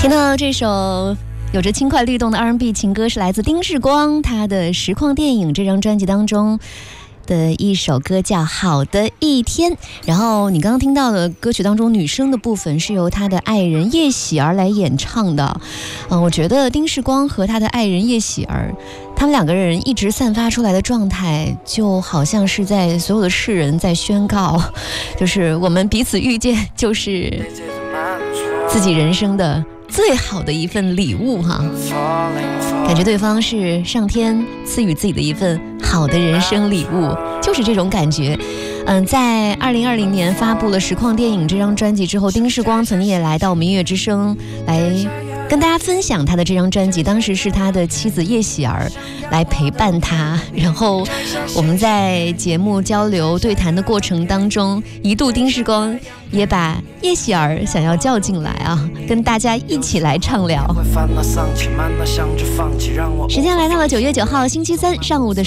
听到这首有着轻快律动的 R&B 情歌，是来自丁世光他的《实况电影》这张专辑当中的一首歌，叫《好的一天》。然后你刚刚听到的歌曲当中女生的部分是由他的爱人叶喜儿来演唱的。我觉得丁世光和他的爱人叶喜儿，他们两个人一直散发出来的状态，就好像是在所有的世人在宣告，就是我们彼此遇见就是自己人生的最好的一份礼物哈，感觉对方是上天赐予自己的一份好的人生礼物，就是这种感觉。在2020年发布了《实况电影》这张专辑之后，丁世光曾经也来到我们音乐之声来跟大家分享他的这张专辑，当时是他的妻子叶喜儿来陪伴他，然后我们在节目交流对谈的过程当中，一度丁世光也把叶喜儿想要叫进来啊，跟大家一起来畅聊。时间来到了9月9号星期三上午的